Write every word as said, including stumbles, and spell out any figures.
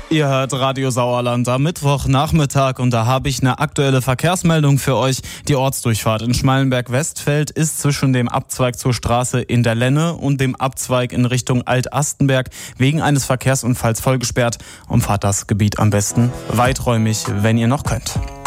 Ihr hört Radio Sauerland am Mittwochnachmittag und da habe ich eine aktuelle Verkehrsmeldung für euch. Die Ortsdurchfahrt in Schmallenberg-Westfeld ist zwischen dem Abzweig zur Straße in der Lenne und dem Abzweig in Richtung Alt-Astenberg wegen eines Verkehrsunfalls vollgesperrt. Umfahrt das Gebiet am besten weiträumig, wenn ihr noch könnt.